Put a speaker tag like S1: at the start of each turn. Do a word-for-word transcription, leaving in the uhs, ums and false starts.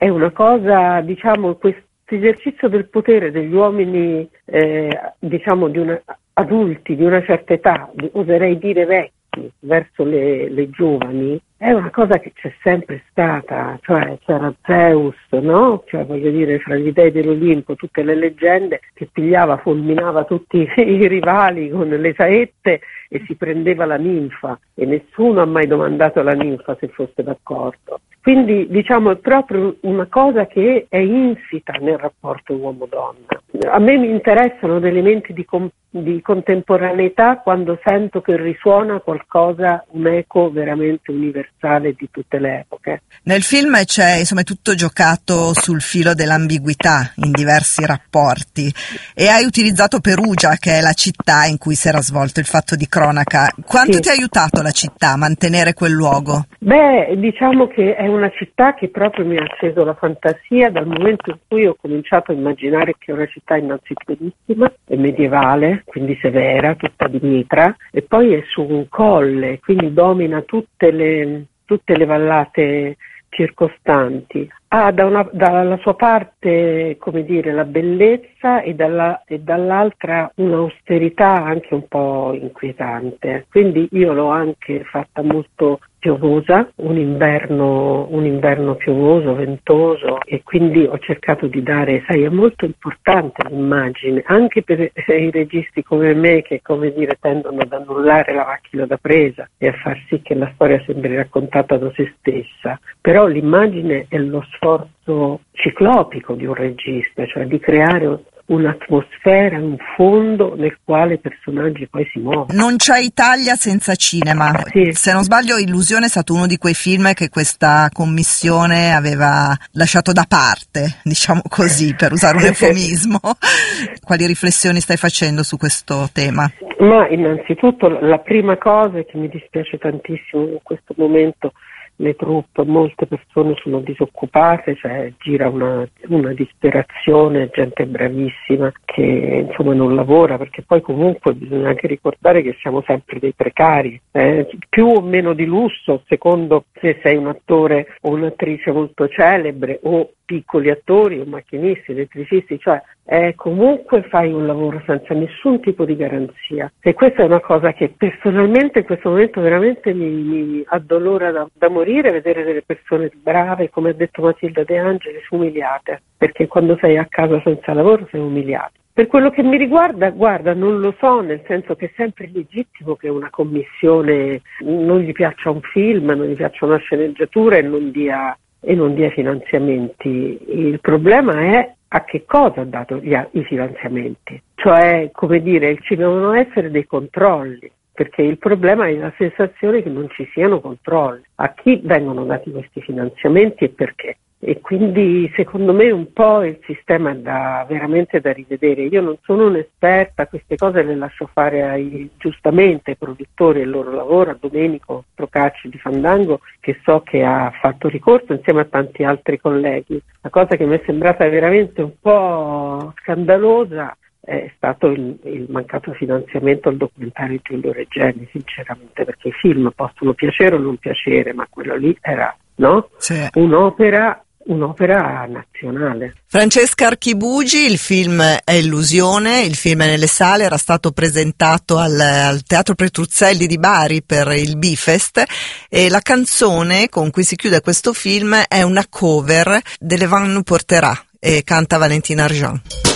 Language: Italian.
S1: è una cosa, diciamo, questo esercizio del potere degli uomini, eh, diciamo, di una, adulti di una certa età, oserei dire vecchi, verso le, le giovani, è una cosa che c'è sempre stata, cioè c'era Zeus, no? Cioè, voglio dire, fra gli dei dell'Olimpo, tutte le leggende, che pigliava, fulminava tutti i rivali con le saette e si prendeva la ninfa, e nessuno ha mai domandato alla ninfa se fosse d'accordo. Quindi, diciamo, è proprio una cosa che è insita nel rapporto uomo-donna. A me mi interessano degli elementi di, com- di contemporaneità quando sento che risuona qualcosa, un eco veramente universale di tutte le epoche.
S2: Nel film c'è, insomma, è tutto giocato sul filo dell'ambiguità in diversi rapporti, e hai utilizzato Perugia, che è la città in cui si era svolto il fatto di cronaca. Quanto
S1: Sì.
S2: ti ha aiutato la città a mantenere quel luogo?
S1: Beh, diciamo che è una città che proprio mi ha acceso la fantasia dal momento in cui ho cominciato a immaginare che è una città innanzitutto bellissima, è medievale, quindi severa, tutta di mitra, e poi è su un colle, quindi domina tutte le, tutte le vallate circostanti. Ha da una, dalla sua parte, come dire, la bellezza e, dalla, e dall'altra un'austerità anche un po' inquietante. Quindi io l'ho anche fatta molto piovosa, un inverno, un inverno piovoso, ventoso, e quindi ho cercato di dare, sai, è molto importante l'immagine, anche per i registi come me che, come dire, tendono ad annullare la macchina da presa e a far sì che la storia sembri raccontata da se stessa, però l'immagine è lo sforzo ciclopico di un regista, cioè di creare un'atmosfera, un fondo nel quale i personaggi poi si muovono.
S2: Non c'è Italia senza cinema.
S1: Sì.
S2: Se non sbaglio, Illusione è stato uno di quei film che questa commissione aveva lasciato da parte, diciamo così, per usare un eufemismo. Quali riflessioni stai facendo su questo tema?
S1: Ma innanzitutto la prima cosa è che mi dispiace tantissimo in questo momento le truppe, molte persone sono disoccupate, cioè gira una, una disperazione, gente bravissima che insomma non lavora, perché poi comunque bisogna anche ricordare che siamo sempre dei precari, eh? Più o meno di lusso, secondo se sei un attore o un'attrice molto celebre o piccoli attori o macchinisti, elettricisti, cioè eh, comunque fai un lavoro senza nessun tipo di garanzia, e questa è una cosa che personalmente in questo momento veramente mi, mi addolora da, da morire, vedere delle persone brave, come ha detto Matilda De Angelis, umiliate, perché quando sei a casa senza lavoro sei umiliato. Per quello che mi riguarda, guarda, non lo so, nel senso che è sempre legittimo che una commissione non gli piaccia un film, non gli piaccia una sceneggiatura e non dia e non dia finanziamenti. Il problema è a che cosa ha dato gli, i finanziamenti, cioè, come dire, ci devono essere dei controlli, perché il problema è la sensazione che non ci siano controlli. A chi vengono dati questi finanziamenti e perché? E quindi secondo me un po' il sistema è da, veramente da rivedere. Io non sono un'esperta, queste cose le lascio fare ai, giustamente ai produttori e il loro lavoro, a Domenico Procacci di Fandango, che so che ha fatto ricorso insieme a tanti altri colleghi. La cosa che mi è sembrata veramente un po' scandalosa è stato il, il mancato finanziamento al documentario di Giulio Regeni, sinceramente, perché i film possono piacere o non piacere, ma quello lì era, no?
S2: Sì.
S1: Un'opera un'opera nazionale.
S2: Francesca Archibugi, il film è Illusione, il film è nelle sale, era stato presentato al, al Teatro Petruzzelli di Bari per il Bifest, e la canzone con cui si chiude questo film è una cover delle Van nous porterà e canta Valentina Argent.